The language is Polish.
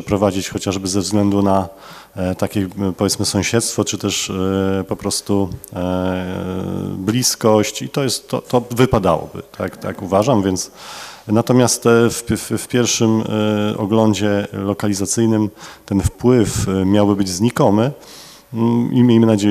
przeprowadzić chociażby ze względu na takie, powiedzmy, sąsiedztwo, czy też po prostu bliskość i to wypadałoby, tak uważam, więc natomiast w pierwszym oglądzie lokalizacyjnym ten wpływ miałby być znikomy i miejmy nadzieję,